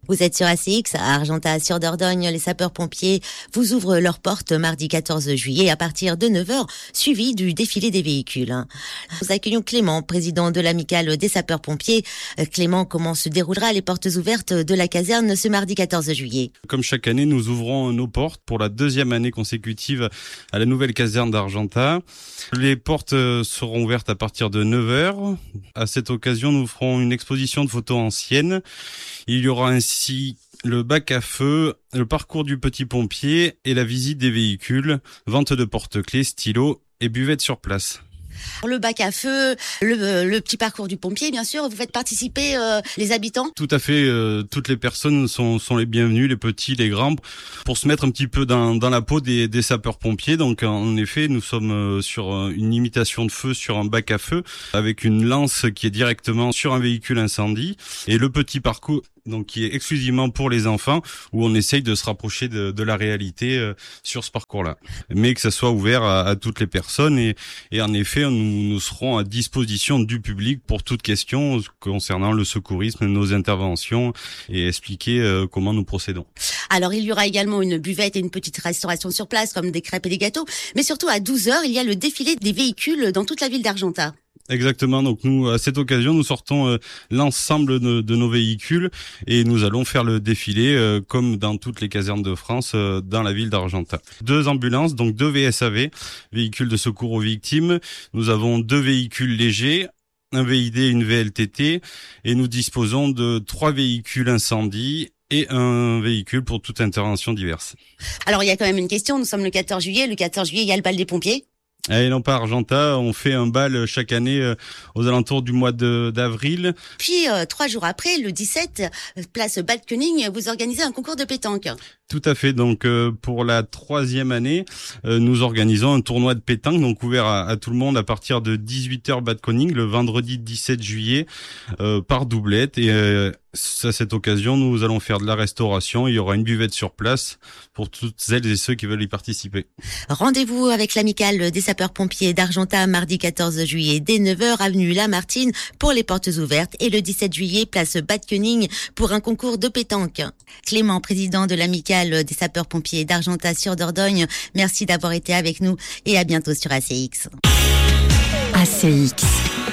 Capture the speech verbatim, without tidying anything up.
Vous êtes sur A C X, à Argentat sur Dordogne. Les sapeurs-pompiers vous ouvrent leurs portes mardi quatorze juillet à partir de neuf heures, suivi du défilé des véhicules. Nous accueillons Clément, président de l'amicale des sapeurs-pompiers. Clément, comment se déroulera les portes ouvertes de la caserne ce mardi quatorze juillet? Comme chaque année, nous ouvrons nos portes pour la deuxième année consécutive à la nouvelle caserne d'Argentat. Les portes seront ouvertes à partir de neuf heures. À cette occasion, nous ferons une exposition de photos anciennes. Il y aura ainsi le bac à feu, le parcours du petit pompier et la visite des véhicules, vente de porte-clés, stylos et buvettes sur place. Le bac à feu, le, le petit parcours du pompier, bien sûr. Vous faites participer euh, les habitants? Tout à fait. Euh, toutes les personnes sont, sont les bienvenues, les petits, les grands, pour se mettre un petit peu dans, dans la peau des, des sapeurs-pompiers. Donc, en effet, nous sommes euh, sur une imitation de feu sur un bac à feu avec une lance qui est directement sur un véhicule incendie et le petit parcours, donc qui est exclusivement pour les enfants, où on essaye de se rapprocher de, de la réalité euh, sur ce parcours-là, mais que ça soit ouvert à, à toutes les personnes. Et, et en effet, nous, nous serons à disposition du public pour toute question concernant le secourisme, nos interventions, et expliquer euh, comment nous procédons. Alors, il y aura également une buvette et une petite restauration sur place, comme des crêpes et des gâteaux, mais surtout à douze heures, il y a le défilé des véhicules dans toute la ville d'Argentat. Exactement. Donc nous, à cette occasion, nous sortons euh, l'ensemble de, de nos véhicules et nous allons faire le défilé euh, comme dans toutes les casernes de France euh, dans la ville d'Argentat. Deux ambulances, donc deux V S A V, véhicules de secours aux victimes. Nous avons deux véhicules légers, un V I D et une V L T T, et nous disposons de trois véhicules incendie et un véhicule pour toute intervention diverse. Alors il y a quand même une question. Nous sommes le quatorze juillet. Le quatorze juillet, il y a le bal des pompiers. Et non pas Argentat, on fait un bal chaque année euh, aux alentours du mois de, d'avril. Puis euh, trois jours après, le dix-sept, place Balkening, vous organisez un concours de pétanque. Tout à fait. Donc euh, pour la troisième année, euh, nous organisons un tournoi de pétanque, donc ouvert à, à tout le monde à partir de dix-huit heures Balkening le vendredi dix-sept juillet euh, par doublette. Et euh, à cette occasion, nous allons faire de la restauration. Il y aura une buvette sur place pour toutes celles et ceux qui veulent y participer. Rendez-vous avec l'amicale des sapeurs-pompiers d'Argentat mardi quatorze juillet dès neuf heures avenue Lamartine pour les portes ouvertes et le dix-sept juillet place Balkening pour un concours de pétanque. Clément, président de l'amicale des sapeurs-pompiers d'Argentat sur Dordogne, merci d'avoir été avec nous et à bientôt sur A C X. A C X.